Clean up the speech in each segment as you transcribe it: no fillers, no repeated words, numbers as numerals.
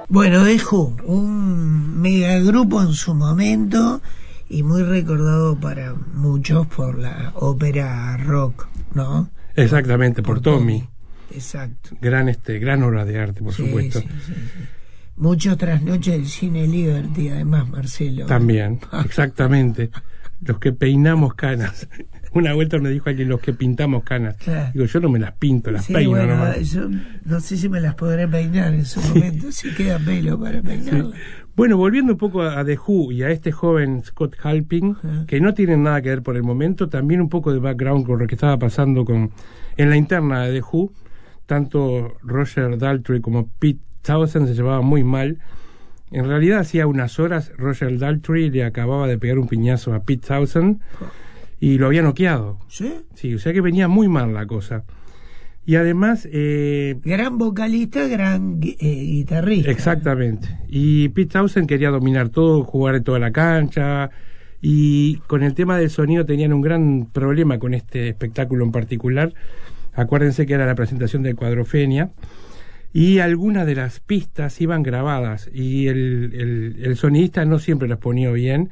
Bueno, The Who, un megagrupo en su momento y muy recordado para muchos por la ópera rock, ¿no? Exactamente, por Tommy. Exacto. Gran obra de arte, por supuesto. Sí. Muchas otras noches del cine Liberty, además, Marcelo. También, exactamente. Los que peinamos canas. Una vuelta me dijo alguien, los que pintamos canas. Claro. Digo, yo no me las pinto, las peino bueno, nomás. yo no sé si me las podré peinar en su momento, si queda pelo para peinarlas. Sí. Bueno, volviendo un poco a The Who y a este joven Scott Halpin, que no tienen nada que ver por el momento, también un poco de background con lo que estaba pasando en la interna de The Who. Tanto Roger Daltrey como Pete Townshend se llevaban muy mal. En realidad, hacía unas horas Roger Daltrey le acababa de pegar un piñazo a Pete Townshend y lo había noqueado. ¿Sí? Sí, o sea que venía muy mal la cosa. Y además... gran vocalista, gran guitarrista. Exactamente. Y Pete Townshend quería dominar todo, jugar en toda la cancha. Y con el tema del sonido tenían un gran problema con este espectáculo en particular. Acuérdense que era la presentación de Cuadrofenia. Y algunas de las pistas iban grabadas y el sonidista no siempre las ponía bien,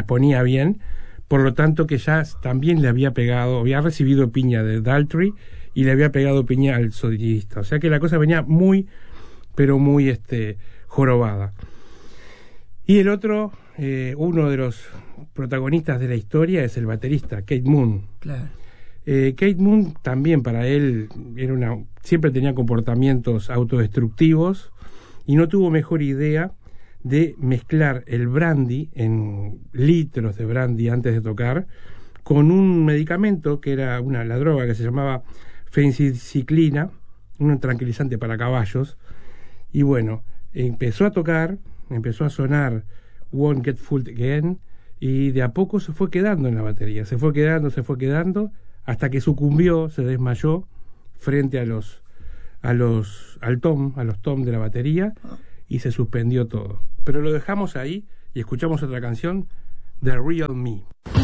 por lo tanto que ya también le había recibido piña de Daltrey y le había pegado piña al sonidista, o sea que la cosa venía muy, pero muy jorobada. Y el otro, uno de los protagonistas de la historia es el baterista, Keith Moon. Claro. Keith Moon también para él siempre tenía comportamientos autodestructivos y no tuvo mejor idea de mezclar el brandy en litros de brandy antes de tocar con un medicamento que era la droga que se llamaba fenciclina, un tranquilizante para caballos. Y bueno, empezó a tocar, empezó a sonar Won't Get Fooled Again y de a poco se fue quedando en la batería, se fue quedando hasta que sucumbió, se desmayó frente a los tom de la batería y se suspendió todo. Pero lo dejamos ahí y escuchamos otra canción, The Real Me.